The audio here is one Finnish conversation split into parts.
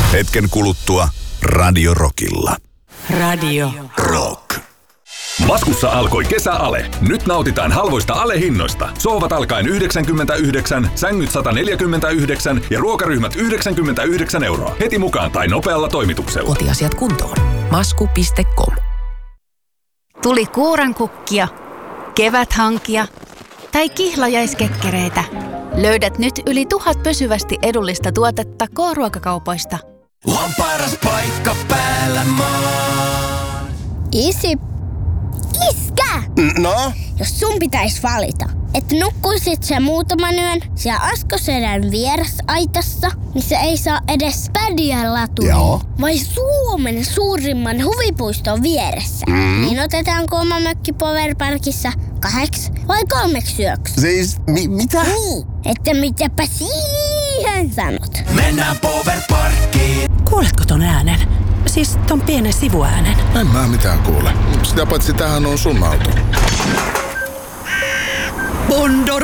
Hetken kuluttua Radio Rockilla. Radio Rock. Maskussa alkoi kesäale. Nyt nautitaan halvoista alehinnoista. Sohvat alkaen 99, sängyt 149 ja ruokaryhmät 99 €. Heti mukaan tai nopealla toimituksella. Kotiasiat kuntoon. Masku.com. Tuli kuurankukkia, keväthankia tai kihlajaiskekkereitä. Löydät nyt yli 1000 pysyvästi edullista tuotetta K-ruokakaupoista. On paras paikka päällä maan. Isi. Iskä! No? Jos sun pitäis valita, että nukkuisit sä muutaman yön siellä Askoselän vierasaitassa, missä ei saa edes pädiä latuja, vai Suomen suurimman huvipuiston vieressä, niin otetaanko oma mökki Powerparkissa 2 vai 3 yöksi? Siis, mitä? Niin, että mitäpä siihen sanot. Mennään Powerparkkiin. Kuuletko ton äänen? Siis ton pienen sivuäänen. En mä mitään kuule. Sitä paitsi tämähän on sun auto. Bondora!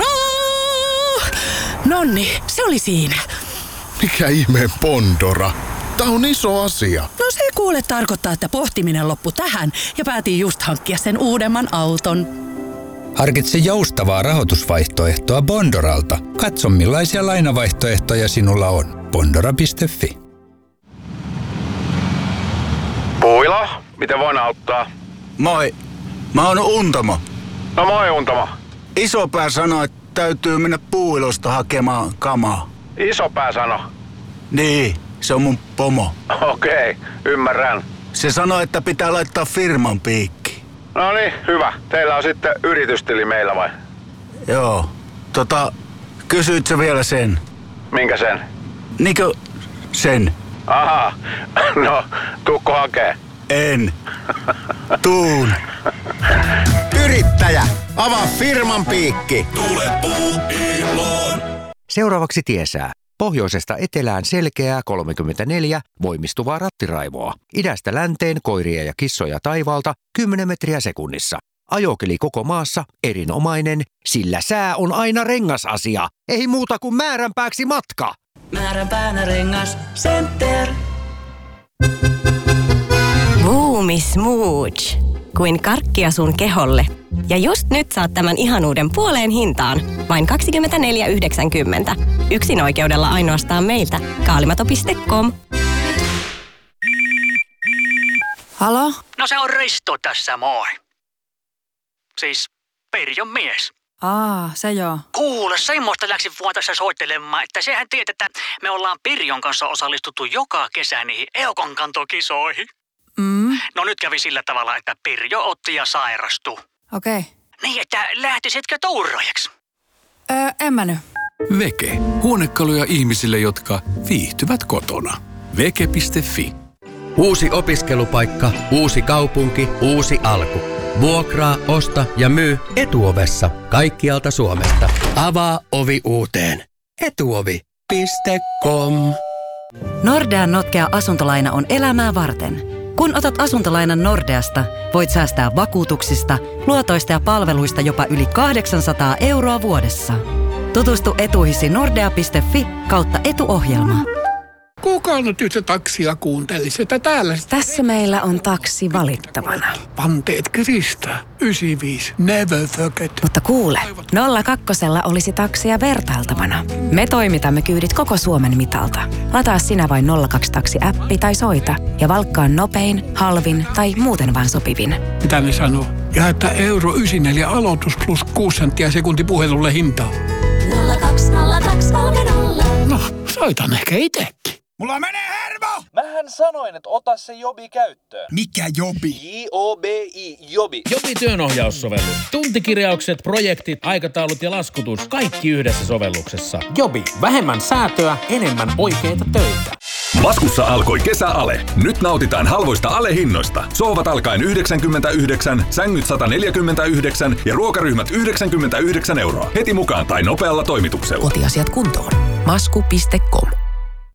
Nonni, se oli siinä. Mikä ihmeen Bondora? Tää on iso asia. No se kuule tarkoittaa, että pohtiminen loppui tähän ja päätin just hankkia sen uudemman auton. Harkitse joustavaa rahoitusvaihtoehtoa Bondoralta. Katso millaisia lainavaihtoehtoja sinulla on. Bondora.fi. Puilo, miten voin auttaa? Moi, mä oon Untamo. No moi Untamo. Isopää sanoi, että täytyy mennä Puuilosta hakemaan kamaa. Isopää sano. Niin, se on mun pomo. Okei, ymmärrän. Se sanoi, että pitää laittaa firman piikki. No niin, hyvä. Teillä on sitten yritystili meillä vai? Joo, kysyit sä vielä sen? Minkä sen? Niinkö sen? Aha, no tuukko hakee? En. Tuun. Yrittäjä, avaa firman piikki. Tule Puuiloon. Seuraavaksi tiesää. Pohjoisesta etelään selkeää 34, voimistuvaa rattiraivoa. Idästä länteen koiria ja kissoja taivaalta 10 metriä sekunnissa. Ajokeli koko maassa erinomainen, sillä sää on aina rengasasia. Ei muuta kuin määränpääksi matka. Määränpäänä rengas center. Boomi Smooch. Kuin karkkia sun keholle. Ja just nyt saat tämän ihanuuden puoleen hintaan. Vain 24,90. Yksin oikeudella ainoastaan meiltä. Kaalimato.com. Halo? No se on Risto tässä, moi. Siis Pirjon mies. Se joo. Kuule, semmoista läksin vaan tässä soittelemaan, että sehän tiedät, että me ollaan Pirjon kanssa osallistuttu joka kesä niihin EOKon kantokisoihin. No nyt kävi sillä tavalla, että Pirjo otti ja sairastui. Okei. Niin, että lähtisitkö touraajaksi? En mä nyt. Veke. Huonekaluja ihmisille, jotka viihtyvät kotona. Veke.fi. Uusi opiskelupaikka, uusi kaupunki, uusi alku. Vuokraa, osta ja myy Etuovessa kaikkialta Suomesta. Avaa ovi uuteen. Etuovi.com. Nordean notkea asuntolaina on elämää varten. Kun otat asuntolainan Nordeasta, voit säästää vakuutuksista, luotoista ja palveluista jopa yli 800 € vuodessa. Tutustu etuihisi nordea.fi/etuohjelma. Kuka nyt yhtä taksia kuuntelisi, että täällä... Tässä meillä on taksi valittavana. Panteet kiristää. 95. Never forget. Mutta kuule, 02 olisi taksia vertailtavana. Me toimitamme kyydit koko Suomen mitalta. Lataa sinä vain 02 taksi-appi tai soita ja valkkaa nopein, halvin tai muuten vaan sopivin. Mitä ne sanoo? Ja että €94 aloitus plus 6 senttiä sekunti puhelulle hintaa. 02023. No, soitan ehkä itsekin. Mulla menee hermo! Mähän sanoin, että ota se Jobi käyttöön. Mikä Jobi? J-O-B-I, Jobi. Jobi työnohjaussovellus. Tuntikirjaukset, projektit, aikataulut ja laskutus. Kaikki yhdessä sovelluksessa. Jobi. Vähemmän säätöä, enemmän oikeita töitä. Maskussa alkoi kesäale. Nyt nautitaan halvoista alehinnoista. Sohvat alkaen 99, sängyt 149 ja ruokaryhmät 99 €. Heti mukaan tai nopealla toimituksella. Kotiasiat kuntoon. Masku.com.